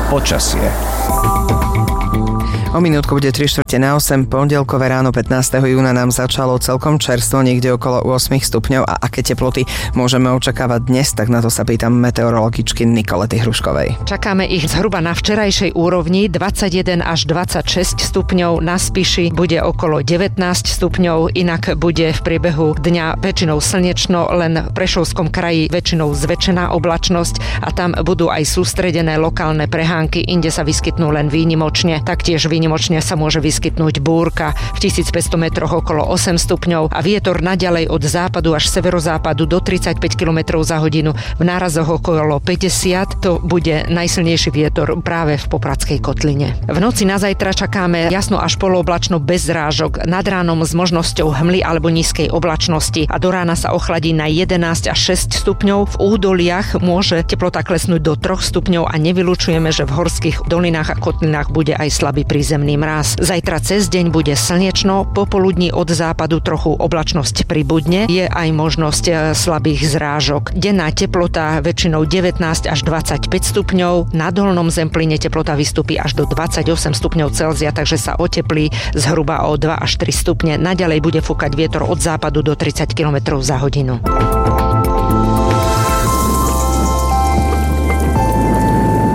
Počasie. O minútku bude 7:45, pondelkové ráno 15. júna nám začalo celkom čerstvo, niekde okolo 8 stupňov a aké teploty môžeme očakávať dnes, tak na to sa pýtam meteorologičky Nikolety Hruškovej. Čakáme ich zhruba na včerajšej úrovni 21 až 26 stupňov, na Spiši bude okolo 19 stupňov, inak bude v priebehu dňa väčšinou slnečno, len v Prešovskom kraji väčšinou zväčšená oblačnosť a tam budú aj sústredené lokálne prehánky, inde sa vyskytnú len výnimočne, taktiež výnimočne sa môže vyskytnúť búrka v 1500 metroch okolo 8 stupňov a vietor naďalej od západu až severozápadu do 35 km za hodinu, v nárazoch okolo 50, to bude najsilnejší vietor práve v Popradskej kotline. V noci na zajtra čakáme jasno až polooblačno bez zrážok, nad ránom s možnosťou hmly alebo nízkej oblačnosti a do rána sa ochladí na 11 až 6 stupňov. V údoliach môže teplota klesnúť do 3 stupňov a nevylučujeme, že v horských dolinách a kotlinách bude aj slabý prízemný mráz. Zajtra cez deň bude slnečno, popoludní od západu trochu oblačnosť pribudne, je aj možnosť slabých zrážok. Denná teplota väčšinou 19 až 25 stupňov, na dolnom Zemplyne teplota vystúpi až do 28 stupňov Celzia, takže sa oteplí zhruba o 2 až 3 stupne. Naďalej bude fúkať vietor od západu do 30 km za hodinu.